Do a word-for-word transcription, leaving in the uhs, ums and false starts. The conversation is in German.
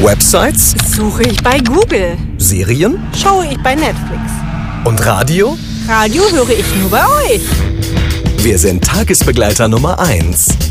Websites? Suche ich bei Google. Serien? Schaue ich bei Netflix. Und Radio? Radio höre ich nur bei euch. Wir sind Tagesbegleiter Nummer eins.